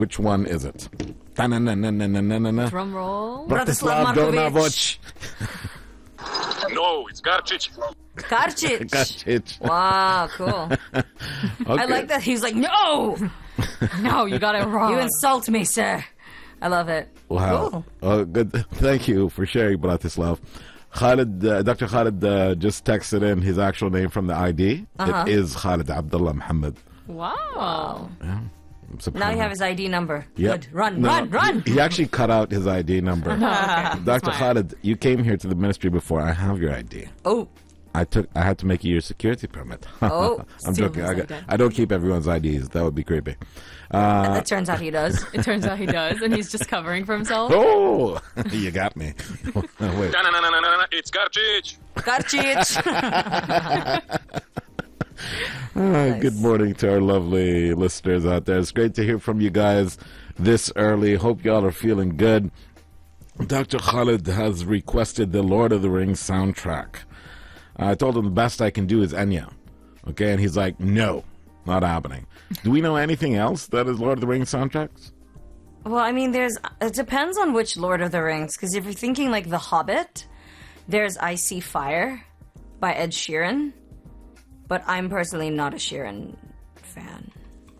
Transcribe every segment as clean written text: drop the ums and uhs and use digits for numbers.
Which one is it? Drum roll. Bratislav Donavoc. No, it's Garcic. Karcic. Garcic. Wow, cool. I like that. He's like, no! No, you got it wrong. You insult me, sir. I love it. Wow. Cool. Oh, good. Thank you for sharing, Bratislav. Khalid, Dr. Khalid just texted in his actual name from the ID. It is Khalid Abdullah Muhammad. Wow. Yeah. I'm surprised. Now you have his ID number. Yep. Good. Run, No, run. He actually cut out his ID number. Okay. Dr. Khalid, you came here to the ministry before. I have your ID. Oh. I had to make you your security permit. Oh. I'm Steal joking. his ID. I don't keep everyone's IDs. That would be creepy. It turns out he does. It turns out he does, and he's just covering for himself. Oh, you got me. Wait. No, it's Garcic. Karcic. Good morning to our lovely listeners out there. It's great to hear from you guys this early. Hope y'all are feeling good. Dr. Khalid has requested the Lord of the Rings soundtrack. I told him the best I can do is Enya. Okay, and he's like, no, not happening. Do we know anything else that is Lord of the Rings soundtracks? Well, I mean, it depends on which Lord of the Rings, because if you're thinking like The Hobbit, there's I See Fire by Ed Sheeran, but I'm personally not a Sheeran fan.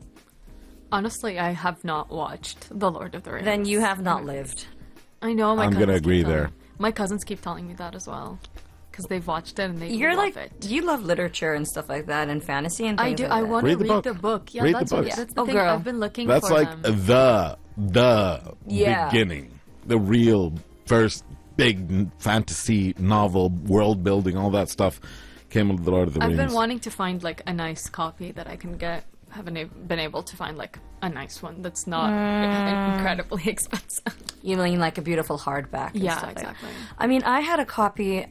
Honestly, I have not watched The Lord of the Rings. Then you have not lived. I know. I'm gonna agree there. My cousins keep telling me that as well, because they've watched it and they You're love like, it. you love literature and stuff like that and fantasy and I things do. like I that. want to Read the read book. the book. Yeah, Read the that's books. that's the Oh, thing. girl. I've been looking That's for like them. the Yeah. beginning. The real first big fantasy novel, world building, all that stuff came with the Lord of the I've Rings. been wanting to find like a nice copy that I can get. Haven't been able to find like a nice one that's not incredibly expensive. You mean like a beautiful hardback? And Yeah, stuff like that. exactly. I mean, I had a copy.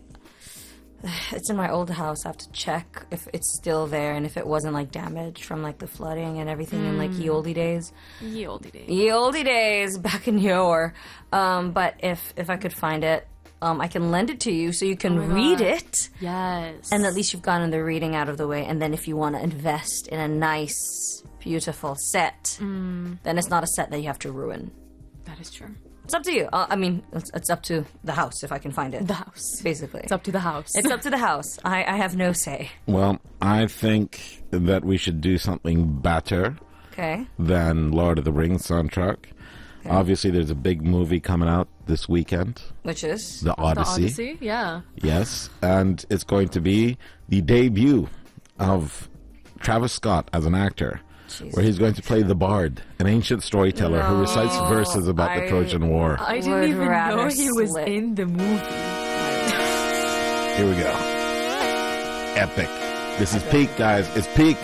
It's in my old house. I have to check if it's still there and if it wasn't like damaged from like the flooding and everything in like ye olde days. Ye olde days. Ye olde days back in yore. But if I could find it, I can lend it to you so you can my read God. it. Yes. And at least you've gotten the reading out of the way. And then if you want to invest in a nice, beautiful set, then it's not a set that you have to ruin. that is true. It's up to you. I mean, it's up to the house if I can find it. The house. Basically. It's up to the house. It's up to the house. I have no say. Well, I think that we should do something better Okay. than Lord of the Rings soundtrack. Obviously, there's a big movie coming out this weekend, Which is? The The Odyssey. Odyssey. Yeah. Yes, and it's going to be the debut of Travis Scott as an actor, Jesus. where he's going to play the Bard, an ancient storyteller who recites verses about the I- Trojan War. I Would didn't even know rather he was slip. in the movie. Here we go. Epic. This is peak, guys. It's peak.